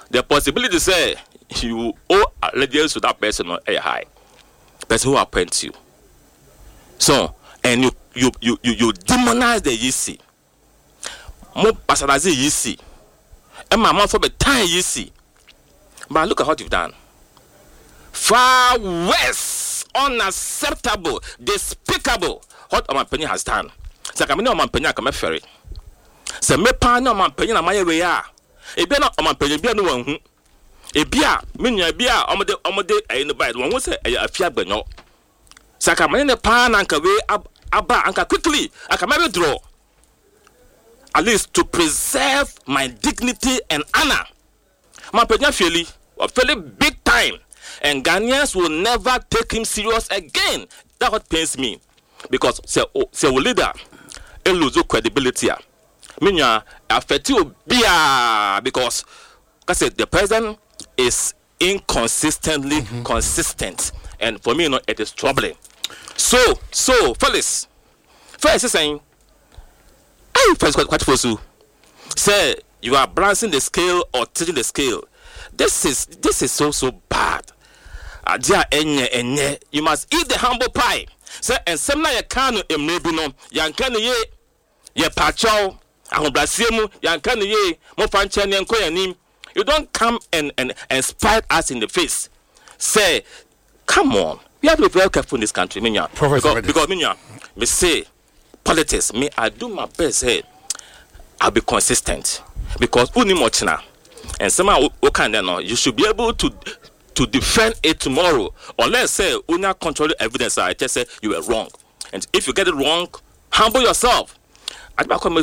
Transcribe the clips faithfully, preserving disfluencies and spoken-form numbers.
the possibility say you owe allegiance to that person is high. Person who appoints you. So, and you you you you, you demonize the Yisi. More personalize Yisi. And my mouth for the time Yisi. But look at what you've done. Far worse, unacceptable, despicable. What my penny has done. So I mean, my penny come ferry. So me pa no my penny na my way ya. E be na my penny be no one hu. E bia me nua bia omode omode e no bite one say e afia gbanyo. So I mean the pa na nka we aba anka quickly I can maybe draw. At least to preserve my dignity and honor. My penny fairly, fairly big time. And Ghanaians will never take him serious again. That's what pains me. Because say say leader, he lose credibility. Minya affect you because because the president is inconsistently mm-hmm. consistent, and for me, you know, it is troubling. So so Felix, first is saying, hey, first quite for you. Say you are balancing the scale or tilting the scale. This is this is so so bad. Adia enye enye, you must eat the humble pie. Say and some na ye kanu emrebuno, yankane ye ye pacho, ahobrasiemu, yankane ye mo fanche ne enko yanim. You don't come and and and spite us in the face. Say, come on, we have to be very careful in this country, minya. Because, because minya, me say politics, me I do my best. Hey, I'll be consistent because uni mochina. And somehow know, you should be able to to defend it tomorrow. Unless say una control evidence, I just say you were wrong. And if you get it wrong, humble yourself. I learned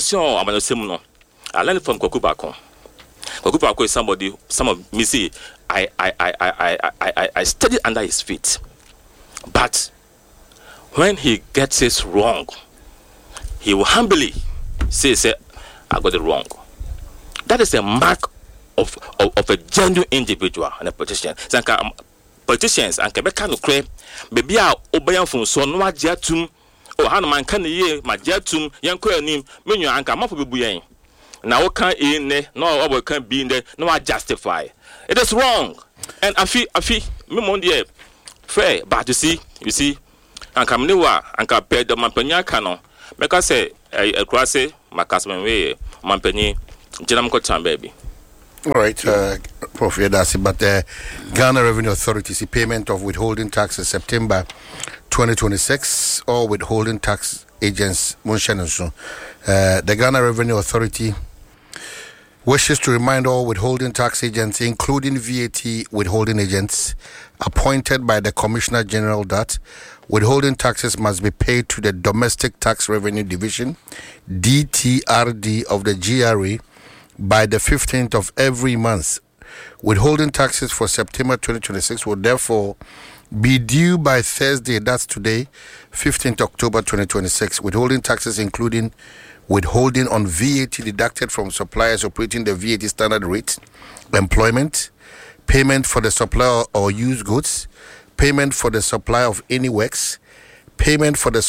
from Kwaku Bako. Kwaku Bako is somebody, some of me see, I I I I I I I studied under his feet. But when he gets it wrong, he will humbly say, say, I got it wrong. That is a mark Of, of of a genuine individual and a politician. So, um, politicians and Quebec no cre, baby a obayan from so no ajatum. Oh, how man can ye my jatum, young quenim, menu anka mafo buyen. Now, what can in there, no, what can be in there, no, I justify. It is wrong. And I feel, I feel, me mondier, fair, but you see, you see, and come new and compare the Mampania canon. Make us say, a crossy, my cousin way, Mampany, Jenam Cotam baby. All right, uh, Professor Dasi, but the uh, Ghana Revenue Authority see payment of withholding tax in September twenty twenty-six, or withholding tax agents, uh, the Ghana Revenue Authority wishes to remind all withholding tax agents, including V A T withholding agents, appointed by the Commissioner General that withholding taxes must be paid to the Domestic Tax Revenue Division, D T R D of the G R A, by the fifteenth of every month. Withholding taxes for September twenty twenty-six will therefore be due by Thursday, that's today, fifteenth of October twenty twenty-six. Withholding taxes including withholding on V A T deducted from suppliers operating the V A T standard rate, employment, payment for the supply or used goods, payment for the supply of any works, payment for the